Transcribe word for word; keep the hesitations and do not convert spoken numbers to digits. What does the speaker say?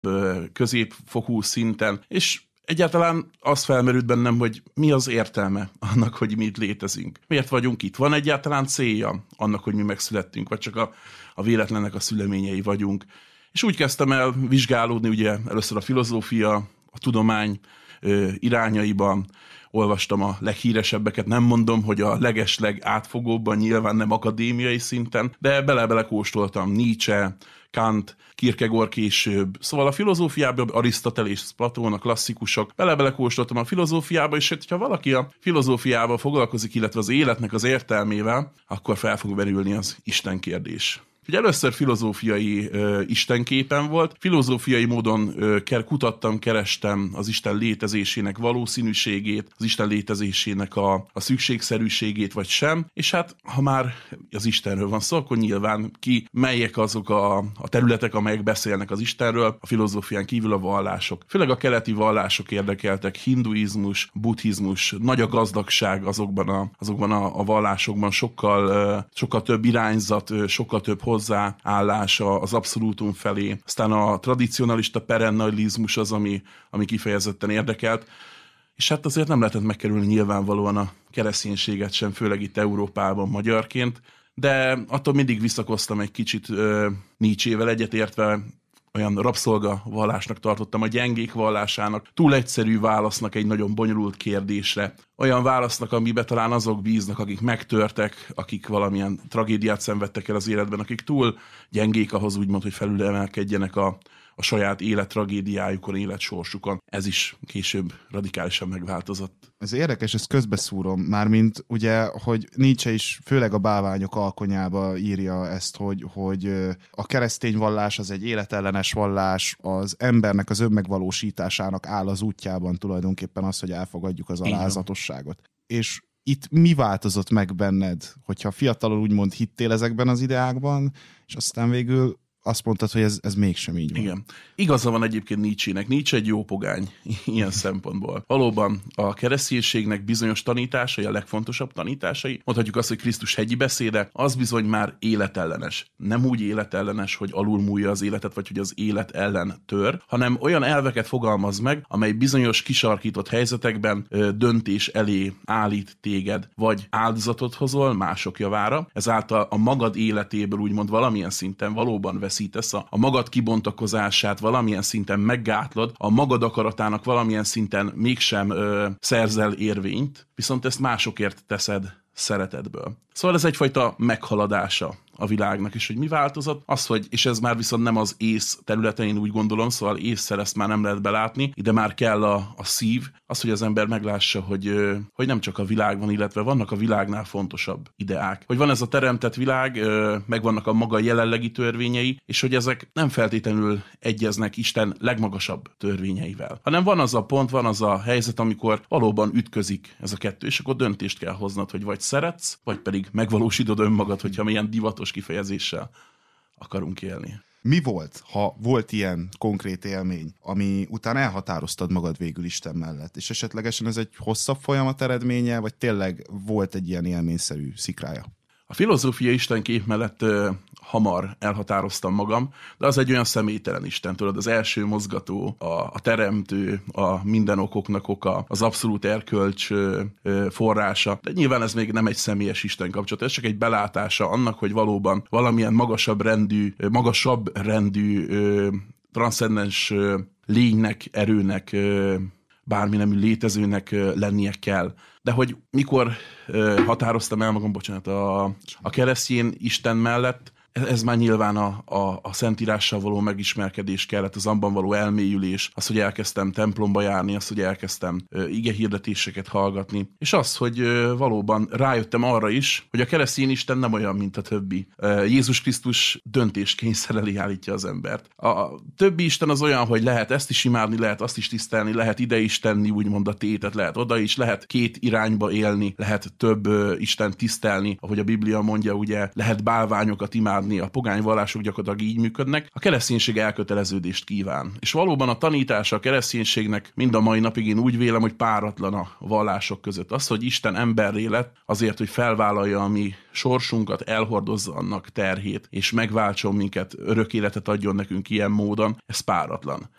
középfokú szinten, és egyáltalán az felmerült bennem, hogy mi az értelme annak, hogy mi itt létezünk. Miért vagyunk itt? Van egyáltalán célja annak, hogy mi megszülettünk, vagy csak a, a véletlennek a szüleményei vagyunk. És úgy kezdtem el vizsgálódni, ugye először a filozófia, a tudomány ö, irányaiban, olvastam a leghíresebbeket, nem mondom, hogy a legesleg átfogóbban, nyilván nem akadémiai szinten, de bele-bele kóstoltam Nietzsche, Kant, Kierkegaard később. Szóval a filozófiában Arisztotelész, Platón, a klasszikusok, bele-bele kóstoltam a filozófiába, és ha valaki a filozófiával foglalkozik, illetve az életnek az értelmével, akkor fel fog merülni az Isten kérdés. Ugye először filozófiai ö, istenképen volt, filozófiai módon ö, kutattam, kerestem az Isten létezésének valószínűségét, az Isten létezésének a, a szükségszerűségét vagy sem, és hát ha már az Istenről van szó, akkor nyilván ki, melyek azok a, a területek, amelyek beszélnek az Istenről, a filozófián kívül a vallások. Főleg a keleti vallások érdekeltek, hinduizmus, buddhizmus, nagy a gazdagság azokban a, azokban a, a vallásokban, sokkal, ö, sokkal több irányzat, ö, sokkal több hozzáállása az abszolútum felé. Aztán a tradicionalista perennalizmus az, ami, ami kifejezetten érdekelt. És hát azért nem lehetett megkerülni nyilvánvalóan a kereszténységet sem, főleg itt Európában magyarként, de attól mindig visszakoztam egy kicsit uh, Nietzsével egyetértve, olyan rabszolga vallásnak tartottam, a gyengék vallásának, túl egyszerű válasznak egy nagyon bonyolult kérdésre. Olyan válasznak, amiben talán azok bíznak, akik megtörtek, akik valamilyen tragédiát szenvedtek el az életben, akik túl gyengék ahhoz úgymond, hogy felülemelkedjenek a, a saját élettragédiájukon, életsorsukon. Ez is később radikálisan megváltozott. Ez érdekes, ezt közbeszúrom, mármint ugye, hogy Nietzsche is főleg a bálványok alkonyába írja ezt, hogy, hogy a keresztény vallás az egy életellenes vallás, az embernek az önmegvalósításának áll az útjában tulajdonképpen az, hogy elfogadjuk az alázatosságot. És itt mi változott meg benned, hogyha fiatalon úgymond hittél ezekben az ideákban, és aztán végül azt mondtad, hogy ez, ez mégsem így van. Igen. Igaza van egyébként Nietzsének. Nietzsche egy jó pogány ilyen szempontból. Valóban a kereszténységnek bizonyos tanításai, a legfontosabb tanításai, mondhatjuk azt, hogy Krisztus hegyi beszéde, az bizony már életellenes. Nem úgy életellenes, hogy alulmúlja az életet, vagy hogy az élet ellen tör, hanem olyan elveket fogalmaz meg, amely bizonyos kisarkított helyzetekben ö, döntés elé állít téged, vagy áldozatot hozol mások javára, ezáltal a magad életéből úgymond valamilyen szinten valóban veszítesz, a, a magad kibontakozását valamilyen szinten meggátlod, a magad akaratának valamilyen szinten mégsem ö, szerzel érvényt, viszont ezt másokért teszed szeretetből. Szóval ez egyfajta meghaladása a világnak, és hogy mi változott? Az, hogy, és ez már viszont nem az ész területein úgy gondolom, szóval észszer ezt már nem lehet belátni, ide már kell a, a szív, az, hogy az ember meglássa, hogy, hogy nem csak a világ van, illetve vannak a világnál fontosabb ideák. Hogy van ez a teremtett világ, meg vannak a maga jelenlegi törvényei, és hogy ezek nem feltétlenül egyeznek Isten legmagasabb törvényeivel. Hanem van az a pont, van az a helyzet, amikor valóban ütközik ez a kettő, és akkor döntést kell hoznod, hogy vagy szeretsz, vagy pedig megvalósítod önmagad, hogyha milyen divatos kifejezéssel akarunk élni. Mi volt, ha volt ilyen konkrét élmény, ami után elhatároztad magad végül Isten mellett, és esetlegesen ez egy hosszabb folyamat eredménye, vagy tényleg volt egy ilyen élményszerű szikrája? A filozófia istenkép mellett ö, hamar elhatároztam magam, de az egy olyan személytelen Isten, tudod, az első mozgató, a, a teremtő, a minden okoknak oka, az abszolút erkölcs ö, ö, forrása, de nyilván ez még nem egy személyes Isten kapcsolat, ez csak egy belátása annak, hogy valóban valamilyen magasabb rendű, magasabb rendű, ö, transzcendens ö, lénynek, erőnek, ö, bármi nemű létezőnek ö, lennie kell. De hogy mikor ö, határoztam el magam, bocsánat, a, a keresztény Isten mellett, ez már nyilván a, a, a Szentírással való megismerkedés kellett, az abban való elmélyülés, az, hogy elkezdtem templomba járni, az, hogy elkezdtem uh, igehirdetéseket hallgatni, és az, hogy uh, valóban rájöttem arra is, hogy a keresztény Isten nem olyan, mint a többi. Uh, Jézus Krisztus döntéskényszer elé állítja az embert. A többi Isten az olyan, hogy lehet ezt is imádni, lehet azt is tisztelni, lehet ide is tenni, úgymond a tétet, lehet oda is, lehet két irányba élni, lehet több uh, Isten tisztelni, ahogy a Biblia mondja, ugye lehet bálványokat imádni, imádni, a pogány vallások gyakorlatilag így működnek, a kereszténység elköteleződést kíván. És valóban a tanítása a kereszténységnek mind a mai napig én úgy vélem, hogy páratlan a vallások között. Az, hogy Isten emberré lett azért, hogy felvállalja a mi sorsunkat, elhordozza annak terhét, és megváltson minket, örök életet adjon nekünk ilyen módon, ez páratlan.